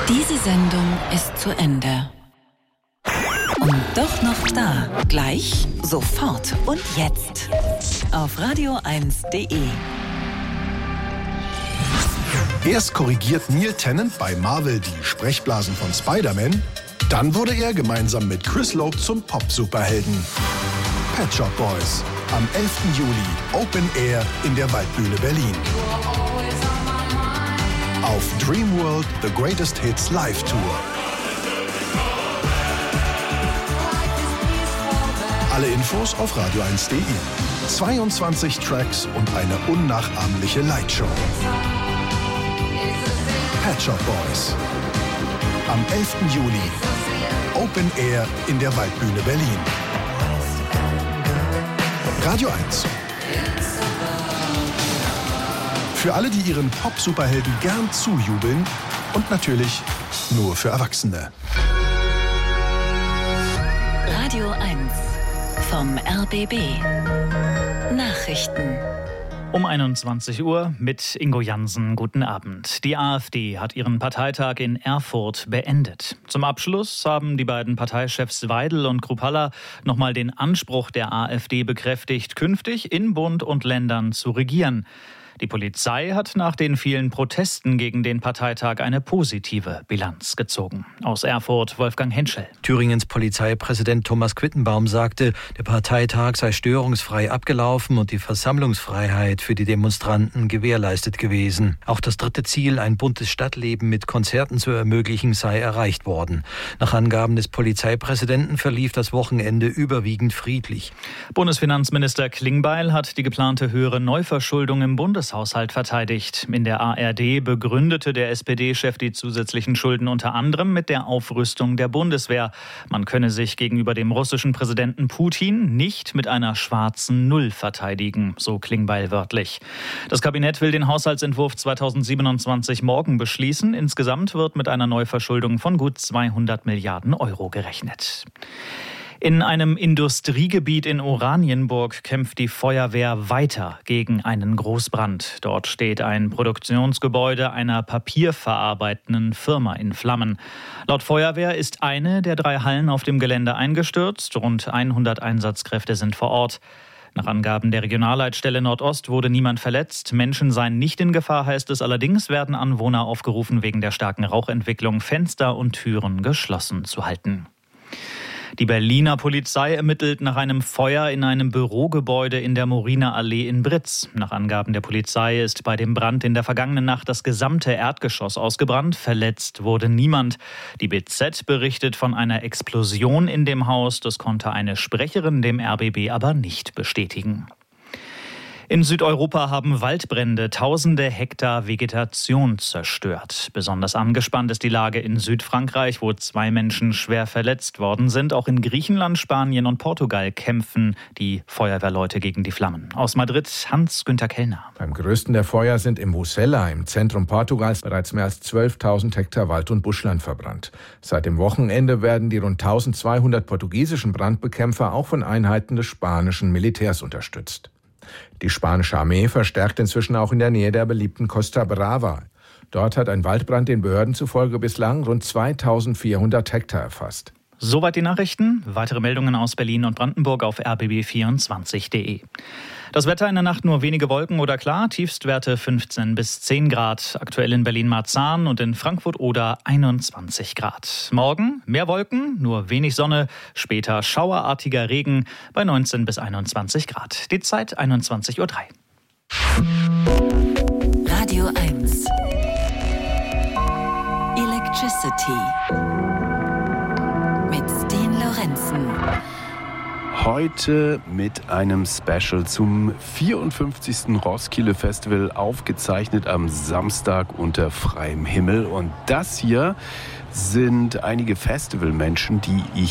Diese Sendung ist zu Ende. Und doch noch da. Gleich, sofort und jetzt. Auf radio1.de. Erst korrigiert Neil Tennant bei Marvel die Sprechblasen von Spider-Man. Dann wurde er gemeinsam mit Chris Lowe zum Pop-Superhelden. Pet Shop Boys. Am 11. Juli Open Air in der Waldbühne Berlin. Auf Dreamworld The Greatest Hits Live Tour. Alle Infos auf radio1.de. 22 Tracks und eine unnachahmliche Lightshow. Pet Shop Boys. Am 11. Juli Open Air in der Waldbühne Berlin. Radio 1. Für alle, die ihren Pop-Superhelden gern zujubeln und natürlich nur für Erwachsene. Radio 1 vom RBB. Nachrichten. Um 21 Uhr mit Ingo Jansen. Guten Abend. Die AfD hat ihren Parteitag in Erfurt beendet. Zum Abschluss haben die beiden Parteichefs Weidel und Kruppalla nochmal den Anspruch der AfD bekräftigt, künftig in Bund und Ländern zu regieren. Die Polizei hat nach den vielen Protesten gegen den Parteitag eine positive Bilanz gezogen. Aus Erfurt Wolfgang Henschel. Thüringens Polizeipräsident Thomas Quittenbaum sagte, der Parteitag sei störungsfrei abgelaufen und die Versammlungsfreiheit für die Demonstranten gewährleistet gewesen. Auch das dritte Ziel, ein buntes Stadtleben mit Konzerten zu ermöglichen, sei erreicht worden. Nach Angaben des Polizeipräsidenten verlief das Wochenende überwiegend friedlich. Bundesfinanzminister Klingbeil hat die geplante höhere Neuverschuldung im Bundeshaushalt verteidigt. In der ARD begründete der SPD-Chef die zusätzlichen Schulden unter anderem mit der Aufrüstung der Bundeswehr. Man könne sich gegenüber dem russischen Präsidenten Putin nicht mit einer schwarzen Null verteidigen, so Klingbeil wörtlich. Das Kabinett will den Haushaltsentwurf 2027 morgen beschließen. Insgesamt wird mit einer Neuverschuldung von gut 200 Milliarden Euro gerechnet. In einem Industriegebiet in Oranienburg kämpft die Feuerwehr weiter gegen einen Großbrand. Dort steht ein Produktionsgebäude einer papierverarbeitenden Firma in Flammen. Laut Feuerwehr ist eine der 3 Hallen auf dem Gelände eingestürzt. Rund 100 Einsatzkräfte sind vor Ort. Nach Angaben der Regionalleitstelle Nordost wurde niemand verletzt. Menschen seien nicht in Gefahr, heißt es. Allerdings werden Anwohner aufgerufen, wegen der starken Rauchentwicklung Fenster und Türen geschlossen zu halten. Die Berliner Polizei ermittelt nach einem Feuer in einem Bürogebäude in der Moriner Allee in Britz. Nach Angaben der Polizei ist bei dem Brand in der vergangenen Nacht das gesamte Erdgeschoss ausgebrannt. Verletzt wurde niemand. Die BZ berichtet von einer Explosion in dem Haus. Das konnte eine Sprecherin dem RBB aber nicht bestätigen. In Südeuropa haben Waldbrände tausende Hektar Vegetation zerstört. Besonders angespannt ist die Lage in Südfrankreich, wo 2 Menschen schwer verletzt worden sind. Auch in Griechenland, Spanien und Portugal kämpfen die Feuerwehrleute gegen die Flammen. Aus Madrid Hans-Günther Kellner. Beim größten der Feuer sind im Mosella, im Zentrum Portugals, bereits mehr als 12.000 Hektar Wald- und Buschland verbrannt. Seit dem Wochenende werden die rund 1.200 portugiesischen Brandbekämpfer auch von Einheiten des spanischen Militärs unterstützt. Die spanische Armee verstärkt inzwischen auch in der Nähe der beliebten Costa Brava. Dort hat ein Waldbrand den Behörden zufolge bislang rund 2.400 Hektar erfasst. Soweit die Nachrichten. Weitere Meldungen aus Berlin und Brandenburg auf rbb24.de. Das Wetter in der Nacht nur wenige Wolken oder klar. Tiefstwerte 15 bis 10 Grad. Aktuell in Berlin-Marzahn und in Frankfurt-Oder 21 Grad. Morgen mehr Wolken, nur wenig Sonne. Später schauerartiger Regen bei 19 bis 21 Grad. Die Zeit 21.03 Uhr. Radio 1 Electricity mit Sten Lorenzen. Heute mit einem Special zum 54. Roskilde Festival, aufgezeichnet am Samstag unter freiem Himmel. Und das hier sind einige Festivalmenschen, die ich